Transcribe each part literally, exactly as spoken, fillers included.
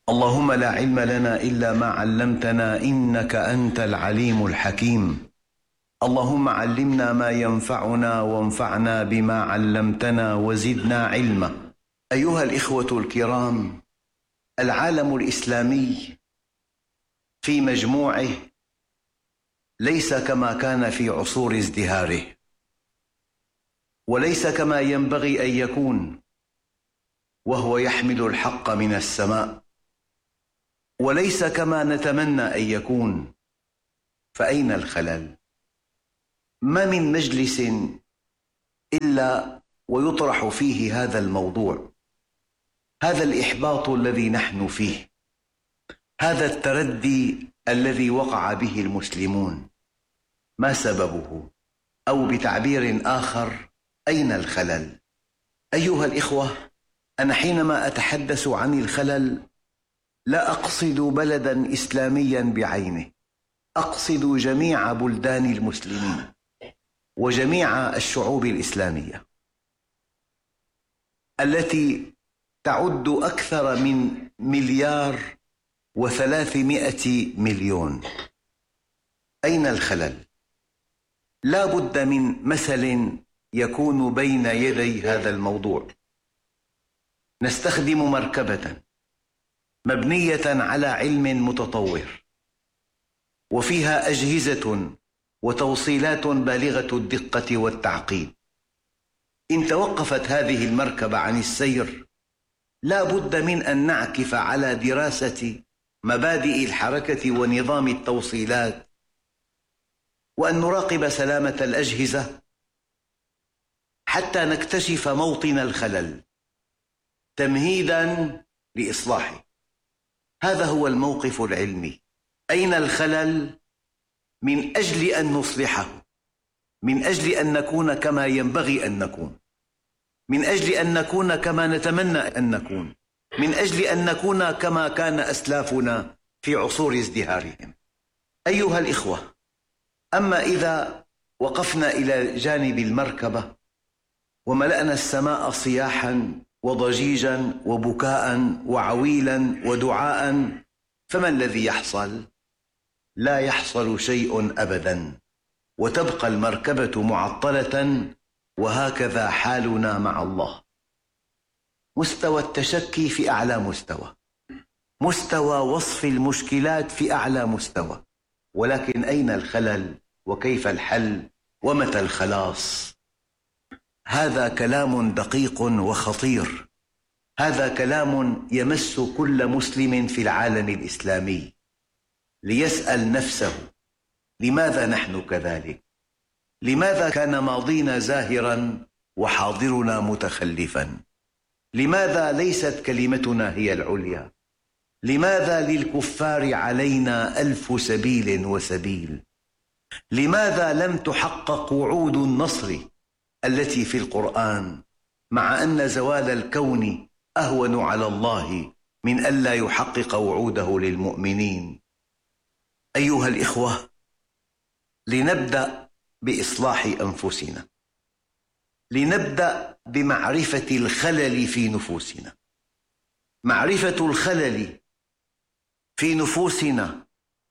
اللهم لا علم لنا إلا ما علمتنا إنك أنت العليم الحكيم. اللهم علمنا ما ينفعنا وانفعنا بما علمتنا وزدنا علما. أيها الإخوة الكرام، العالم الإسلامي في مجموعه ليس كما كان في عصور ازدهاره، وليس كما ينبغي أن يكون، وهو يحمل الحق من السماء، وليس كما نتمنى أن يكون. فأين الخلل؟ ما من مجلس إلا ويطرح فيه هذا الموضوع، هذا الإحباط الذي نحن فيه، هذا التردي الذي وقع به المسلمون، ما سببه؟ أو بتعبير آخر، أين الخلل؟ أيها الإخوة، أنا حينما أتحدث عن الخلل لا أقصد بلدا إسلاميا بعينه، أقصد جميع بلدان المسلمين وجميع الشعوب الإسلامية التي تعد أكثر من مليار وثلاثمائة مليون. أين الخلل؟ لا بد من مثل يكون بين يدي هذا الموضوع. نستخدم مركبة مبنية على علم متطور، وفيها أجهزة وتوصيلات بالغة الدقة والتعقيد. إن توقفت هذه المركبة عن السير لا بد من أن نعكف على دراسة مبادئ الحركة ونظام التوصيلات، وأن نراقب سلامة الأجهزة حتى نكتشف موطن الخلل تمهيداً لإصلاحه. هذا هو الموقف العلمي. أين الخلل؟ من أجل أن نصلحه، من أجل أن نكون كما ينبغي أن نكون، من أجل أن نكون كما نتمنى أن نكون، من أجل أن نكون كما كان أسلافنا في عصور ازدهارهم. أيها الإخوة، أما إذا وقفنا إلى جانب المركبة وملأنا السماء صياحا وضجيجا وبكاء وعويلا ودعاء، فما الذي يحصل؟ لا يحصل شيء أبدا، وتبقى المركبة معطلة. وهكذا حالنا مع الله. مستوى التشكي في أعلى مستوى، مستوى وصف المشكلات في أعلى مستوى، ولكن أين الخلل؟ وكيف الحل؟ ومتى الخلاص؟ هذا كلام دقيق وخطير، هذا كلام يمس كل مسلم في العالم الإسلامي ليسأل نفسه: لماذا نحن كذلك؟ لماذا كان ماضينا زاهرا وحاضرنا متخلفا؟ لماذا ليست كلمتنا هي العليا؟ لماذا للكفار علينا ألف سبيل وسبيل؟ لماذا لم تحقق وعود النصر التي في القرآن، مع أن زوال الكون أهون على الله من ألا يحقق وعوده للمؤمنين؟ أيها الإخوة، لنبدأ بإصلاح أنفسنا، لنبدأ بمعرفة الخلل في نفوسنا. معرفة الخلل في نفوسنا،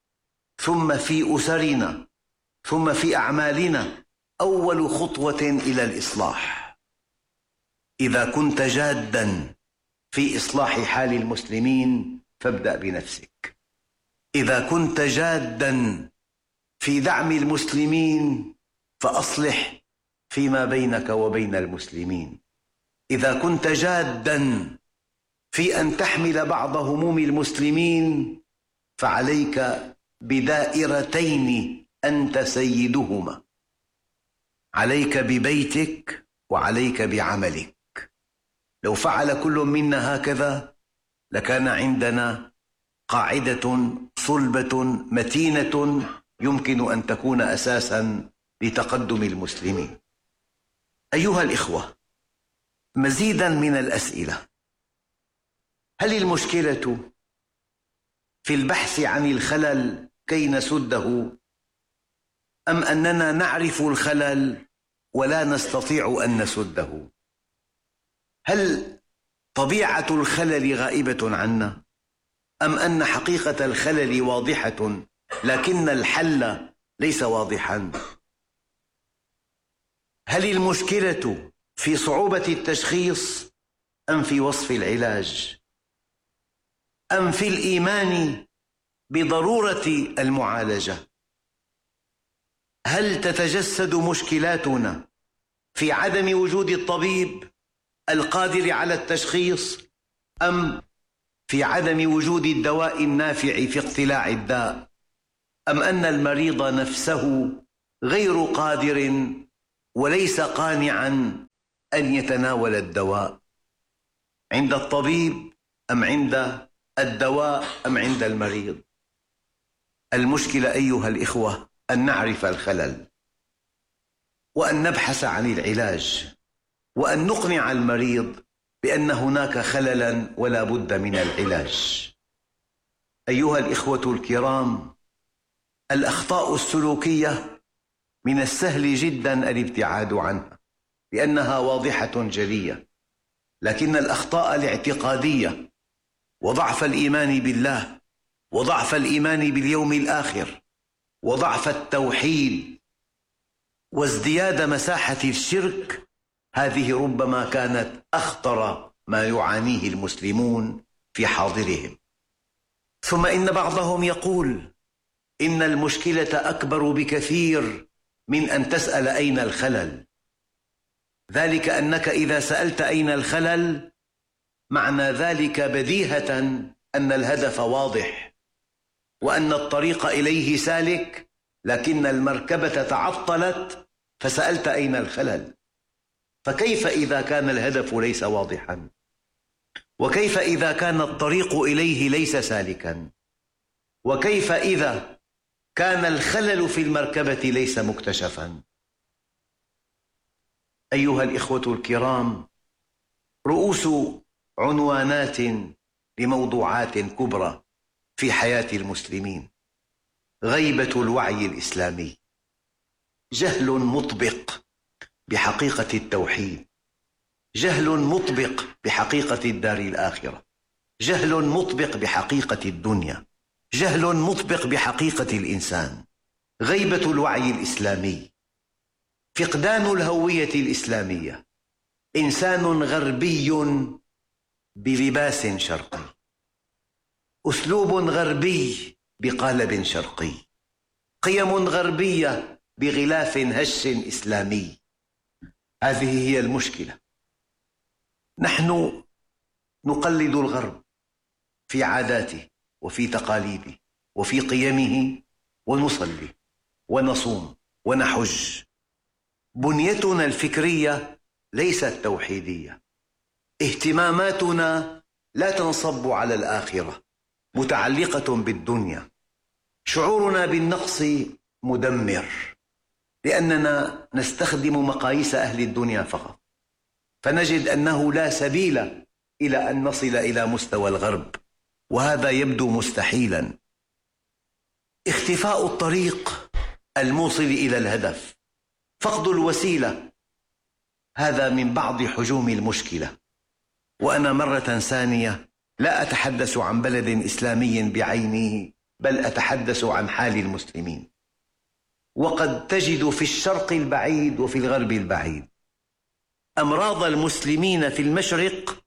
ثم في أسرنا، ثم في أعمالنا، أول خطوة إلى الإصلاح. إذا كنت جاداً في إصلاح حال المسلمين فابدأ بنفسك. إذا كنت جاداً في دعم المسلمين فأصلح فيما بينك وبين المسلمين. إذا كنت جاداً في أن تحمل بعض هموم المسلمين فعليك بدائرتين أنت سيدهما: عليك ببيتك وعليك بعملك. لو فعل كل منا هكذا لكان عندنا قاعدة صلبة متينة يمكن أن تكون أساساً لتقدم المسلمين. أيها الإخوة، مزيداً من الأسئلة: هل المشكلة في البحث عن الخلل كي نسده، أم أننا نعرف الخلل ولا نستطيع أن نسده؟ هل طبيعة الخلل غائبة عنا؟ أم أن حقيقة الخلل واضحة لكن الحل ليس واضحا؟ هل المشكلة في صعوبة التشخيص أم في وصف العلاج أم في الإيمان بضرورة المعالجة؟ هل تتجسد مشكلاتنا في عدم وجود الطبيب القادر على التشخيص أم في عدم وجود الدواء النافع في اقتلاع الداء، أم أن المريض نفسه غير قادر وليس قانعا أن يتناول الدواء؟ عند الطبيب أم عند الدواء أم عند المريض؟ المشكلة أيها الإخوة أن نعرف الخلل وأن نبحث عن العلاج وأن نقنع المريض بأن هناك خللا ولا بد من العلاج. أيها الإخوة الكرام، الأخطاء السلوكية من السهل جدا الابتعاد عنها لأنها واضحة جلية، لكن الأخطاء الاعتقادية وضعف الإيمان بالله وضعف الإيمان باليوم الآخر وضعف التوحيد وازدياد مساحة الشرك، هذه ربما كانت أخطر ما يعانيه المسلمون في حاضرهم. ثم إن بعضهم يقول إن المشكلة أكبر بكثير من أن تسأل أين الخلل، ذلك أنك إذا سألت أين الخلل معنى ذلك بديهة أن الهدف واضح وأن الطريق إليه سالك، لكن المركبة تعطلت فسألت أين الخلل. فكيف إذا كان الهدف ليس واضحا؟ وكيف إذا كان الطريق إليه ليس سالكا؟ وكيف إذا كان الخلل في المركبة ليس مكتشفا؟ أيها الإخوة الكرام، رؤوس عنوانات لموضوعات كبرى في حياة المسلمين: غيبة الوعي الإسلامي، جهل مطبق بحقيقة التوحيد، جهل مطبق بحقيقة الدار الآخرة، جهل مطبق بحقيقة الدنيا، جهل مطبق بحقيقة الإنسان. غيبة الوعي الإسلامي، فقدان الهوية الإسلامية، إنسان غربي بلباس شرقي، أسلوب غربي بقالب شرقي، قيم غربية بغلاف هش إسلامي. هذه هي المشكلة. نحن نقلد الغرب في عاداته وفي تقاليده وفي قيمه، ونصلي ونصوم ونحج. بنيتنا الفكرية ليست توحيدية، اهتماماتنا لا تنصب على الآخرة، متعلقة بالدنيا. شعورنا بالنقص مدمر لأننا نستخدم مقاييس أهل الدنيا فقط، فنجد أنه لا سبيل إلى أن نصل إلى مستوى الغرب، وهذا يبدو مستحيلا. اختفاء الطريق الموصل إلى الهدف، فقد الوسيلة، هذا من بعض حجوم المشكلة. وأنا مرة ثانية لا أتحدث عن بلد إسلامي بعينه، بل أتحدث عن حال المسلمين. وقد تجد في الشرق البعيد وفي الغرب البعيد أمراض المسلمين في المشرق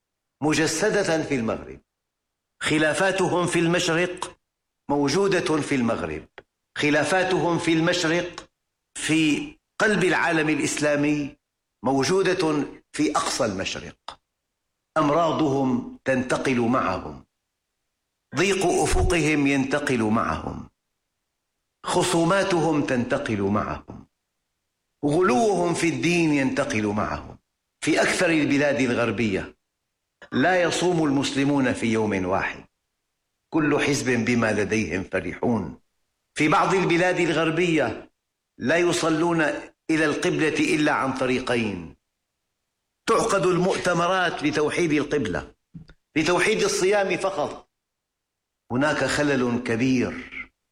مجسدة في المغرب، خلافاتهم في المشرق موجودة في المغرب، خلافاتهم في المشرق في قلب العالم الإسلامي موجودة في أقصى المشرق. أمراضهم تنتقل معهم، ضيق أفقهم ينتقل معهم، خصوماتهم تنتقل معهم، غلوهم في الدين ينتقل معهم. في أكثر البلاد الغربية لا يصوم المسلمون في يوم واحد، كل حزب بما لديهم فرحون. في بعض البلاد الغربية لا يصلون إلى القبلة إلا عن طريقين، تعقد المؤتمرات لتوحيد القبلة، لتوحيد الصيام فقط. هناك خلل كبير،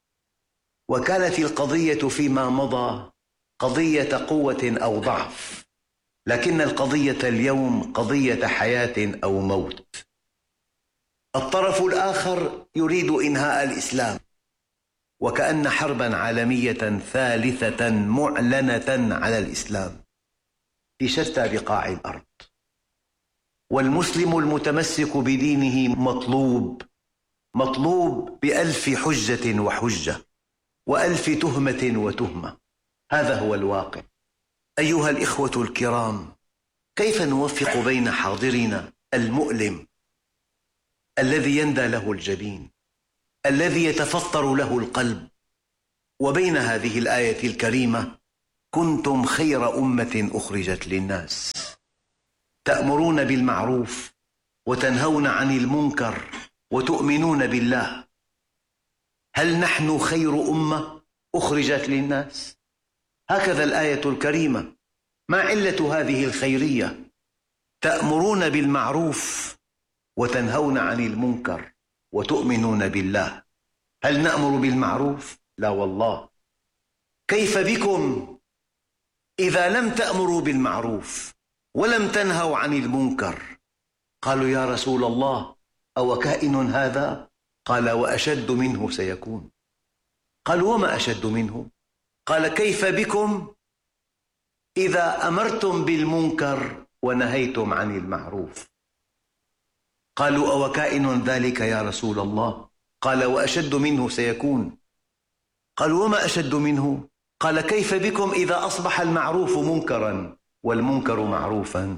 وكانت القضية فيما مضى قضية قوة أو ضعف، لكن القضية اليوم قضية حياة أو موت. الطرف الآخر يريد إنهاء الإسلام، وكأن حربا عالمية ثالثة معلنة على الإسلام في شتى بقاع الأرض. والمسلم المتمسك بدينه مطلوب مطلوب بألف حجة وحجة وألف تهمة وتهمة. هذا هو الواقع. أيها الإخوة الكرام، كيف نوفق بين حاضرنا المؤلم الذي يندى له الجبين، الذي يتفطر له القلب، وبين هذه الآية الكريمة: كنتم خير أمة أخرجت للناس تأمرون بالمعروف وتنهون عن المنكر وتؤمنون بالله. هل نحن خير أمة أخرجت للناس؟ هكذا الآية الكريمة. ما علة هذه الخيرية؟ تأمرون بالمعروف وتنهون عن المنكر وتؤمنون بالله. هل نأمر بالمعروف؟ لا والله. كيف بكم إذا لم تأمروا بالمعروف ولم تنهوا عن المنكر؟ قالوا: يا رسول الله، أو كائن هذا؟ قال: وأشد منه سيكون. قالوا: وما أشد منه؟ قال: كيف بكم إذا أمرتم بالمنكر ونهيتم عن المعروف؟ قالوا: أو كائن ذلك يا رسول الله؟ قال: وأشد منه سيكون. قالوا: وما أشد منه؟ قال: كيف بكم إذا أصبح المعروف منكرا والمنكر معروفا؟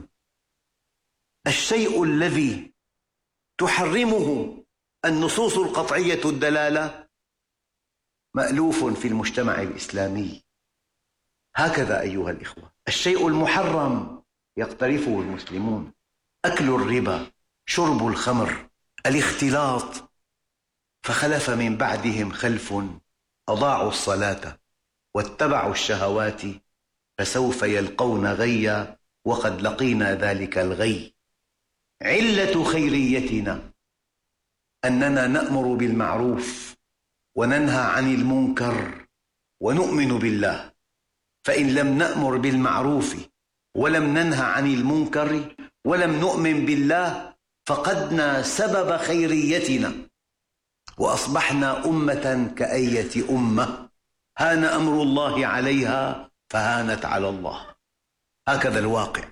الشيء الذي تحرمه النصوص القطعية الدلالة مألوف في المجتمع الإسلامي. هكذا أيها الإخوة، الشيء المحرم يقترفه المسلمون: أكل الربا، شرب الخمر، الاختلاط. فخلف من بعدهم خلف أضاعوا الصلاة واتبعوا الشهوات فسوف يلقون غيا وقد لقينا ذلك الغي. علة خيريتنا أننا نأمر بالمعروف وننهى عن المنكر ونؤمن بالله. فإن لم نأمر بالمعروف ولم ننهى عن المنكر ولم نؤمن بالله فقدنا سبب خيريتنا وأصبحنا أمة كأية أمة هان أمر الله عليها فهانت على الله. هكذا الواقع.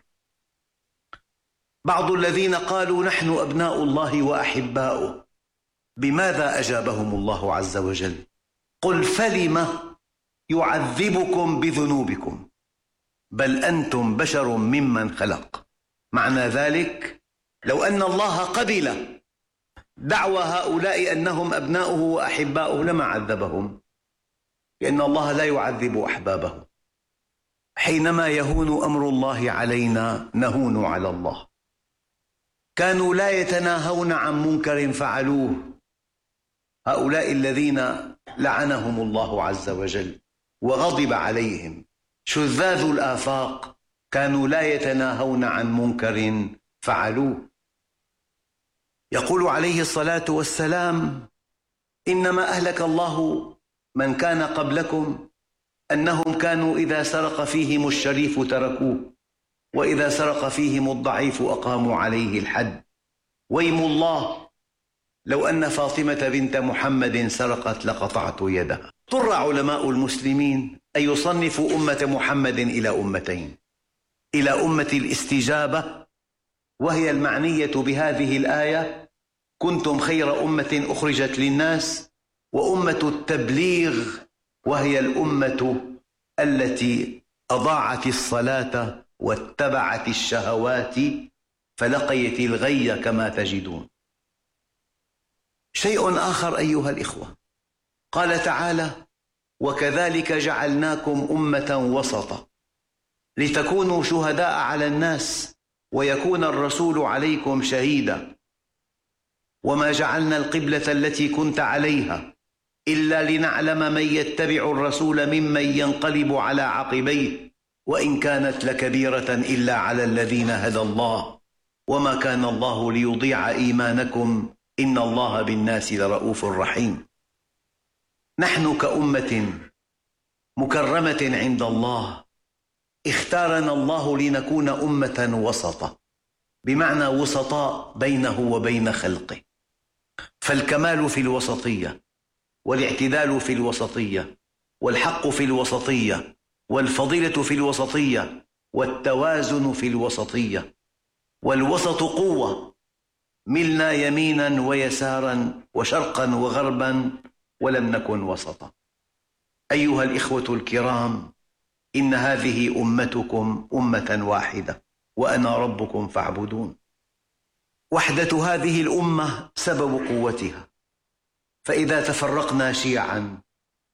بعض الذين قالوا: نحن أبناء الله وأحباؤه، بماذا أجابهم الله عز وجل؟ قل فلم يعذبكم بذنوبكم بل أنتم بشر ممن خلق. معنى ذلك لو أن الله قبل دعوى هؤلاء أنهم أبناؤه وأحباؤه لما عذبهم، لأن الله لا يعذب أحبابه. حينما يهون أمر الله علينا نهون على الله. كانوا لا يتناهون عن منكر فعلوه، هؤلاء الذين لعنهم الله عز وجل وغضب عليهم، شذاذ الآفاق، كانوا لا يتناهون عن منكر فعلوه. يقول عليه الصلاة والسلام: إنما أهلك الله من كان قبلكم أنهم كانوا إذا سرق فيهم الشريف تركوه وإذا سرق فيهم الضعيف أقاموا عليه الحد. ويم الله لو أن فاطمة بنت محمد سرقت لقطعت يدها. اضطر علماء المسلمين أن يصنفوا أمة محمد إلى أمتين: إلى أمة الاستجابة وهي المعنية بهذه الآية كنتم خير أمة أخرجت للناس، وأمة التبليغ وهي الأمة التي أضاعت الصلاة واتبعت الشهوات فلقيت الغي كما تجدون. شيء آخر أيها الإخوة، قال تعالى: وكذلك جعلناكم أمة وسطا لتكونوا شهداء على الناس ويكون الرسول عليكم شهيدا وما جعلنا القبلة التي كنت عليها إلا لنعلم من يتبع الرسول ممن ينقلب على عقبيه وإن كانت لكبيرة إلا على الذين هدى الله وما كان الله ليضيع إيمانكم إن الله بالناس لرؤوف رحيم. نحن كأمة مكرمة عند الله اختارنا الله لنكون أمة وسطا، بمعنى وسطاء بينه وبين خلقه. فالكمال في الوسطية، والاعتدال في الوسطية، والحق في الوسطية، والفضيلة في الوسطية، والتوازن في الوسطية. والوسط قوة، ملنا يمينا ويسارا وشرقا وغربا ولم نكن وسطا. أيها الإخوة الكرام، إن هذه أمتكم أمة واحدة وأنا ربكم فاعبدون. وحدة هذه الأمة سبب قوتها، فإذا تفرقنا شيعا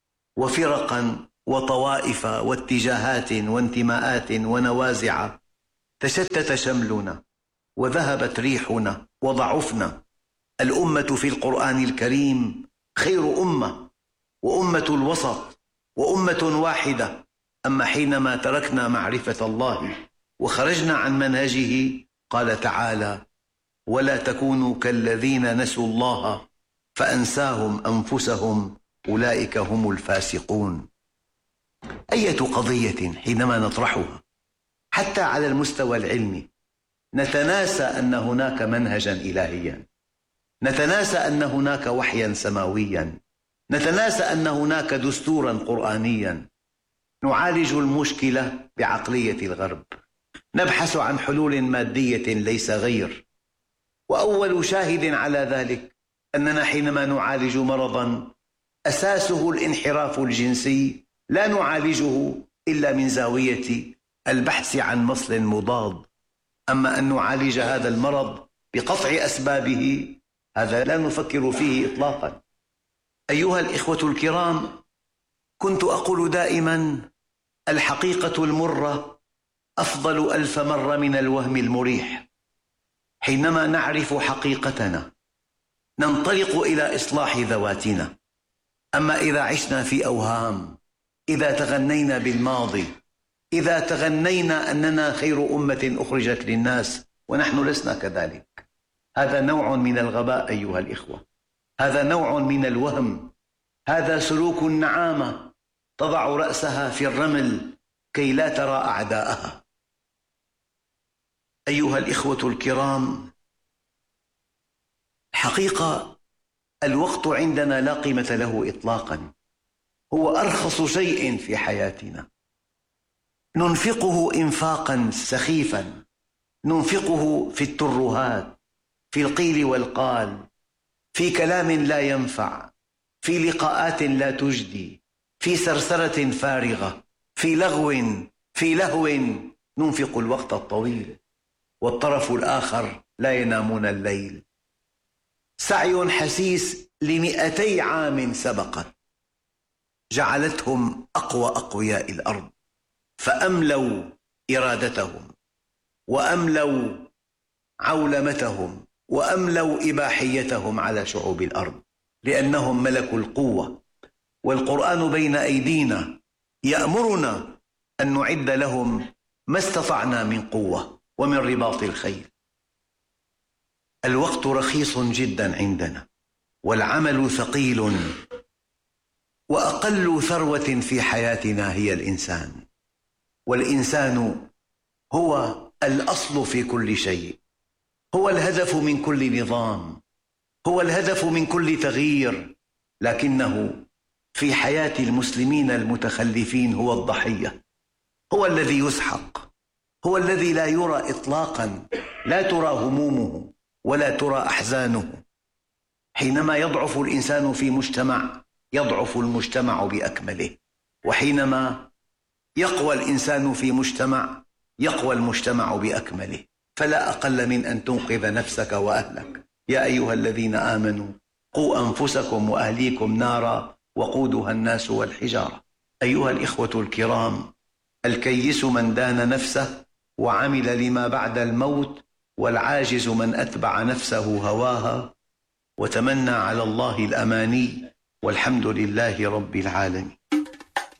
وفرقا وطوائف واتجاهات وانتماءات ونوازع تشتت شملنا وذهبت ريحنا وضعفنا. الأمة في القرآن الكريم خير أمة وأمة الوسط وأمة واحدة. أما حينما تركنا معرفة الله وخرجنا عن منهجه قال تعالى: ولا تكونوا كالذين نسوا الله فأنساهم أنفسهم أولئك هم الفاسقون. أية قضية حينما نطرحها حتى على المستوى العلمي نتناسى أن هناك منهجا إلهيا، نتناسى أن هناك وحيا سماويا، نتناسى أن هناك دستورا قرآنيا. نعالج المشكلة بعقلية الغرب، نبحث عن حلول مادية ليس غير. وأول شاهد على ذلك أننا حينما نعالج مرضا أساسه الانحراف الجنسي لا نعالجه إلا من زاوية البحث عن مصل مضاد. أما أن نعالج هذا المرض بقطع أسبابه هذا لا نفكر فيه إطلاقا. أيها الإخوة الكرام، كنت أقول دائما: الحقيقة المرة أفضل ألف مرة من الوهم المريح. حينما نعرف حقيقتنا ننطلق إلى إصلاح ذواتنا. أما إذا عشنا في أوهام، إذا تغنينا بالماضي، إذا تغنينا أننا خير أمة أخرجت للناس ونحن لسنا كذلك، هذا نوع من الغباء أيها الإخوة، هذا نوع من الوهم، هذا سلوك النعامة تضع رأسها في الرمل كي لا ترى أعداءها. أيها الإخوة الكرام، حقيقة الوقت عندنا لا قيمة له إطلاقا، هو أرخص شيء في حياتنا، ننفقه إنفاقا سخيفا، ننفقه في الترهات، في القيل والقال، في كلام لا ينفع، في لقاءات لا تجدي، في سرسرة فارغة، في لغو في لهو. ننفق الوقت الطويل والطرف الآخر لا ينامون الليل. سعي حسيس لمئتي عام سبقت جعلتهم أقوى أقوياء الأرض، فأملوا إرادتهم وأملوا عولمتهم وأملوا إباحيتهم على شعوب الأرض، لأنهم ملكوا القوة. والقرآن بين أيدينا يأمرنا أن نعد لهم ما استطعنا من قوة ومن رباط الخيل. الوقت رخيص جدا عندنا، والعمل ثقيل، وأقل ثروة في حياتنا هي الإنسان، والإنسان هو الأصل في كل شيء، هو الهدف من كل نظام، هو الهدف من كل تغيير. لكنه في حياة المسلمين المتخلفين هو الضحية، هو الذي يسحق، هو الذي لا يرى إطلاقا، لا ترى همومه ولا ترى أحزانه. حينما يضعف الإنسان في مجتمع يضعف المجتمع بأكمله، وحينما يقوى الإنسان في مجتمع يقوى المجتمع بأكمله. فلا أقل من أن تنقذ نفسك وأهلك. يا أيها الذين آمنوا قوا أنفسكم وأهليكم نارا وقودها الناس والحجارة. أيها الإخوة الكرام، الكيس من دان نفسه وعمل لما بعد الموت، والعاجز من أتبع نفسه هواها وتمنى على الله الأماني، والحمد لله رب العالمين.